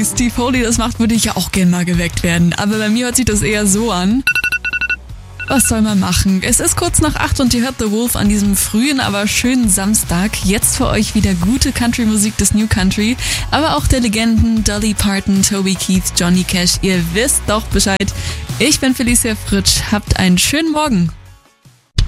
wie Steve Holy das macht, würde ich ja auch gern mal geweckt werden. Aber bei mir hört sich das eher so an. Was soll man machen? Es ist kurz nach 8 und ihr hört The Wolf an diesem frühen, aber schönen Samstag. Jetzt für euch wieder gute Country-Musik des New Country, aber auch der Legenden Dolly Parton, Toby Keith, Johnny Cash. Ihr wisst doch Bescheid. Ich bin Felicia Fritsch. Habt einen schönen Morgen.